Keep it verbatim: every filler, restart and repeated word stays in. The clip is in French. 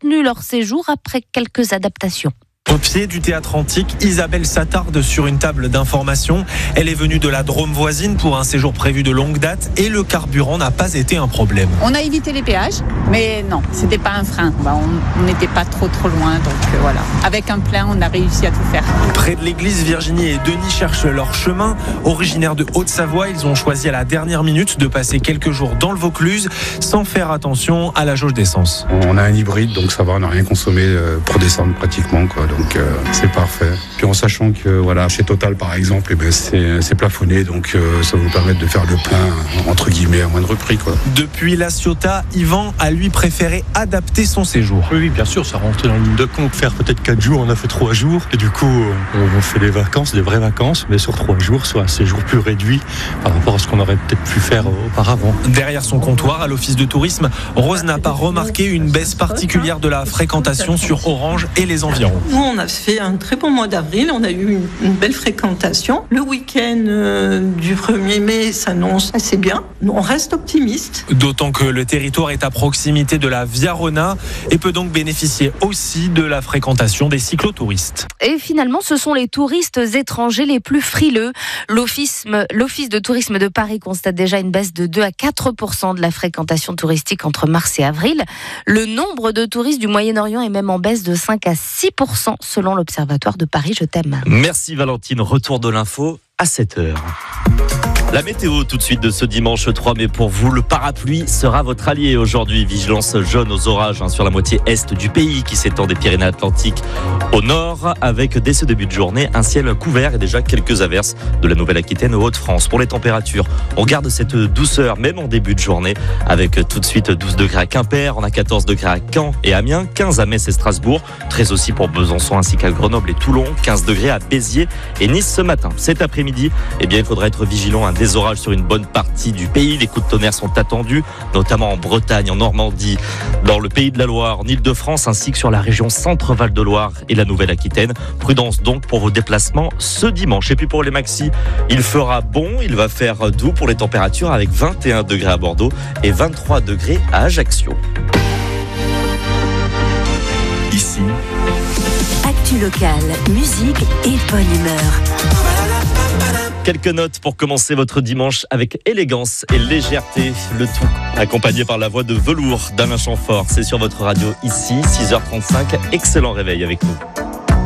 maintenu leur séjour après quelques adaptations. Au pied du théâtre antique, Isabelle s'attarde sur une table d'information. Elle est venue de la Drôme voisine pour un séjour prévu de longue date et le carburant n'a pas été un problème. On a évité les péages, mais non, c'était pas un frein. Bah, on n'était pas trop trop loin, donc euh, voilà. Avec un plein, on a réussi à tout faire. Près de l'église, Virginie et Denis cherchent leur chemin. Originaires de Haute-Savoie, ils ont choisi à la dernière minute de passer quelques jours dans le Vaucluse sans faire attention à la jauge d'essence. On a un hybride, donc ça va, on n'a rien consommé pour descendre pratiquement, quoi. Donc euh, c'est parfait. Puis en sachant que voilà, chez Total par exemple, eh ben, c'est, c'est plafonné, donc euh, ça va nous permettre de faire le plein entre guillemets à moindre prix, quoi. Depuis La Ciotat, Yvan a lui préféré adapter son séjour. Oui, bien sûr, ça rentre dans la ligne de compte. Faire peut-être quatre jours, on a fait trois jours. Et du coup, on fait des vacances, des vraies vacances, mais sur trois jours, soit un séjour plus réduit par rapport à ce qu'on aurait peut-être pu faire auparavant. Derrière son comptoir à l'office de tourisme, Rose n'a pas remarqué une baisse particulière de la fréquentation sur Orange et les environs. Nous, on a fait un très bon mois d'avril, on a eu une, une belle fréquentation. Le week-end euh, du premier mai s'annonce assez bien. On reste optimiste. D'autant que le territoire est à proximité de la Via Rona et peut donc bénéficier aussi de la fréquentation des cyclotouristes. Et finalement, ce sont les touristes étrangers les plus frileux. L'office, l'Office de tourisme de Paris constate déjà une baisse de deux à quatre pour cent de la fréquentation touristique entre mars et avril. Le nombre de touristes du Moyen-Orient est même en baisse de cinq à six pour cent selon l'Observatoire de Paris. Je t'aime. Merci Valentine. Retour de l'info à sept heures. La météo tout de suite de ce dimanche trois mai pour vous. Le parapluie sera votre allié aujourd'hui. Vigilance jaune aux orages hein, sur la moitié est du pays qui s'étend des Pyrénées-Atlantiques au nord avec dès ce début de journée un ciel couvert et déjà quelques averses de la Nouvelle-Aquitaine aux Hauts-de-France. Pour les températures, on garde cette douceur même en début de journée avec tout de suite douze degrés à Quimper, on a quatorze degrés à Caen et Amiens, quinze à Metz et Strasbourg, treize aussi pour Besançon ainsi qu'à Grenoble et Toulon, quinze degrés à Béziers et Nice ce matin. Cet après-midi, eh bien, il faudra être vigilant à des orages sur une bonne partie du pays. Les coups de tonnerre sont attendus, notamment en Bretagne, en Normandie, dans le Pays de la Loire, en Île-de-France, ainsi que sur la région Centre-Val de Loire et la Nouvelle-Aquitaine. Prudence donc pour vos déplacements ce dimanche. Et puis pour les maxis, il fera bon, il va faire doux pour les températures avec vingt et un degrés à Bordeaux et vingt-trois degrés à Ajaccio. Ici, actu locale, musique et bonne humeur. Quelques notes pour commencer votre dimanche avec élégance et légèreté. Le tout accompagné par la voix de velours d'Alain Chamfort. C'est sur votre radio ici, six heures trente-cinq. Excellent réveil avec nous.